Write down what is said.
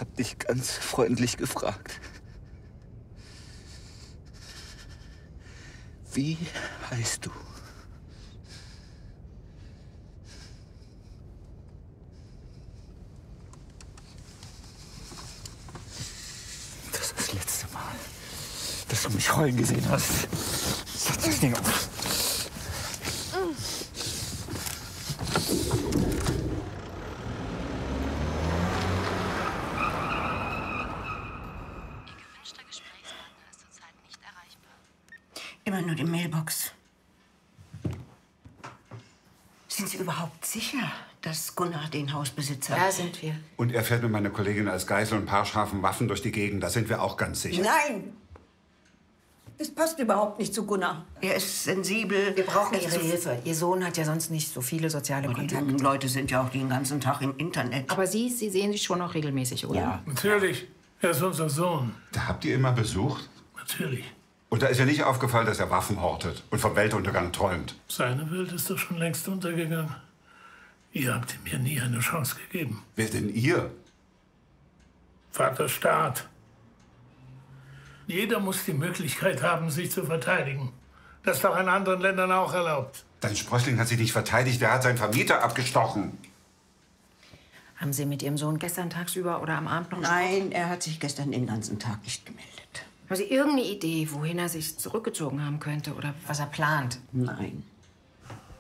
hab dich ganz freundlich gefragt. Wie heißt du? Das ist das letzte Mal, dass du mich heulen gesehen hast. Setz das Ding auf. Immer nur die Mailbox. Sind Sie überhaupt sicher, dass Gunnar den Hausbesitzer... Da sind wir. Und er fährt mit meiner Kollegin als Geisel und paarscharfen Waffen durch die Gegend. Da sind wir auch ganz sicher. Nein! Das passt überhaupt nicht zu Gunnar. Er ist sensibel. Wir brauchen Ihre Hilfe. Ihr Sohn hat ja sonst nicht so viele soziale Die Kontakte. jungen Leute sind ja auch den ganzen Tag im Internet. Aber Sie sehen sich schon noch regelmäßig, oder? Ja. Natürlich. Er ist unser Sohn. Da habt ihr immer besucht? Natürlich. Und da ist ja nicht aufgefallen, dass er Waffen hortet und vom Weltuntergang träumt. Seine Welt ist doch schon längst untergegangen. Ihr habt ihm ja nie eine Chance gegeben. Wer denn ihr? Vater Staat. Jeder muss die Möglichkeit haben, sich zu verteidigen. Das ist doch in anderen Ländern auch erlaubt. Dein Sprössling hat sich nicht verteidigt, der hat seinen Vermieter abgestochen. Haben Sie mit Ihrem Sohn gestern tagsüber oder am Abend noch gesprochen? Nein, er hat sich gestern den ganzen Tag nicht gemeldet. Haben Sie irgendeine Idee, wohin er sich zurückgezogen haben könnte oder was er plant? Nein.